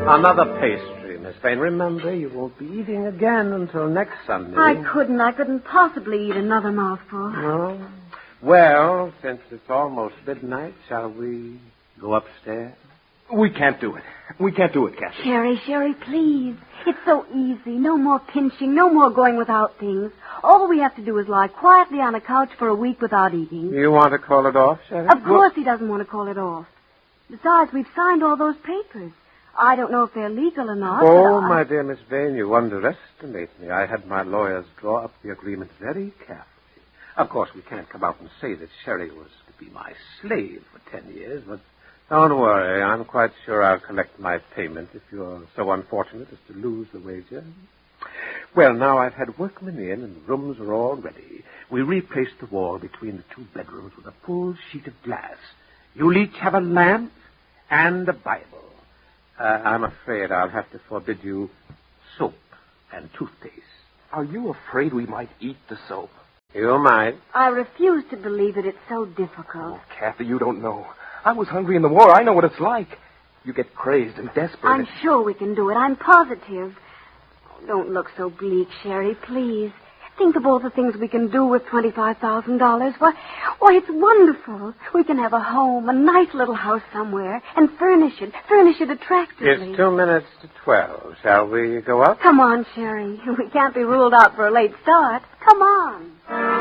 Another pastry, Miss Vane. Remember, you won't be eating again until next Sunday. I couldn't possibly eat another mouthful. No? Well, since it's almost midnight, shall we go upstairs? We can't do it. We can't do it, Kathy. Sherry, please. It's so easy. No more pinching, no more going without things. All we have to do is lie quietly on a couch for a week without eating. You want to call it off, Sherry? Of course he doesn't want to call it off. Besides, we've signed all those papers. I don't know if they're legal or not. Oh, my dear Miss Vane, you underestimate me. I had my lawyers draw up the agreement very carefully. Of course, we can't come out and say that Sherry was to be my slave for 10 years, but don't worry. I'm quite sure I'll collect my payment if you're so unfortunate as to lose the wager. Well, now I've had workmen in and rooms are all ready. We replaced the wall between the two bedrooms with a full sheet of glass. You'll each have a lamp and a Bible. I'm afraid I'll have to forbid you soap and toothpaste. Are you afraid we might eat the soap? You might. I refuse to believe that it's so difficult. Oh, Kathy, you don't know. I was hungry in the war. I know what it's like. You get crazed and desperate. I'm sure we can do it. I'm positive. Oh, don't look so bleak, Sherry, please. Think of all the things we can do with $25,000. Why, it's wonderful. We can have a home, a nice little house somewhere, and furnish it attractively. It's 2 minutes to 12. Shall we go up? Come on, Sherry. We can't be ruled out for a late start. Come on.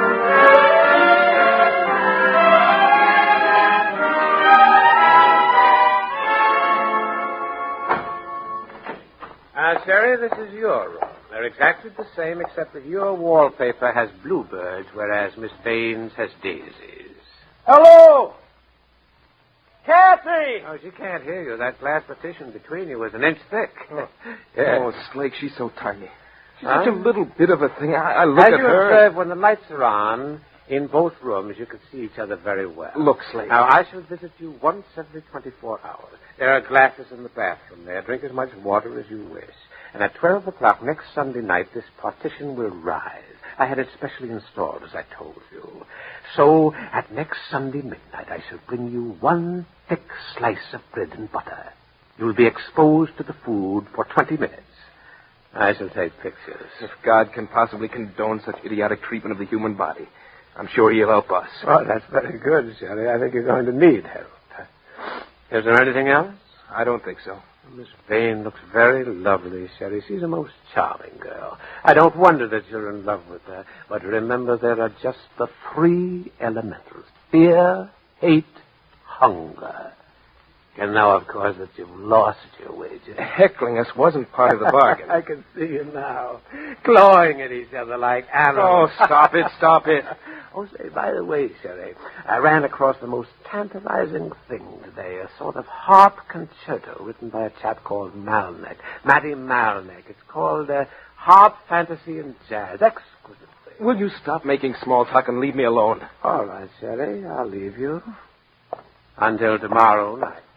Sherry, this is your room. They're exactly the same, except that your wallpaper has bluebirds, whereas Miss Vane's has daisies. Hello! Kathy! Oh, she can't hear you. That glass partition between you is an inch thick. Oh, Yeah. Oh, Slake, she's so tiny. She's such a little bit of a thing. I look As at you her. observe, when the lights are on, in both rooms, you can see each other very well. Look, Slake. Now, I shall visit you once every 24 hours. There are glasses in the bathroom there. Drink as much water as you wish. And at 12 o'clock next Sunday night, this partition will rise. I had it specially installed, as I told you. So, at next Sunday midnight, I shall bring you one thick slice of bread and butter. You'll be exposed to the food for 20 minutes. I shall take pictures. If God can possibly condone such idiotic treatment of the human body, I'm sure he'll help us. Oh, that's very good, Sherry. I think you're going to need help. Is there anything else? I don't think so. Miss Vane looks very lovely, Sherry. She's a most charming girl. I don't wonder that you're in love with her. But remember, there are just the 3 elementals. Fear, hate, hunger. And now, of course, that you've lost your wager. Heckling us wasn't part of the bargain. I can see you now, clawing at each other like animals. Oh, stop it. Oh, say, by the way, Sherry, I ran across the most tantalizing thing today, a sort of harp concerto written by a chap called Malneck, Matty Malneck. It's called Harp Fantasy and Jazz. Exquisite thing. Will you stop making small talk and leave me alone? All right, Sherry, I'll leave you. Until tomorrow night.